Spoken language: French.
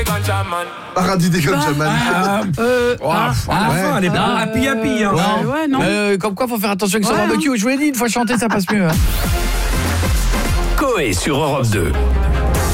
Paradis des Ganjaman. À la fin, elle est pas happy. Hein. Ouais, non. Comme quoi, faut faire attention avec son barbecue. Je vous l'ai dit, une fois chanté, ça passe mieux. Coé sur Europe 2.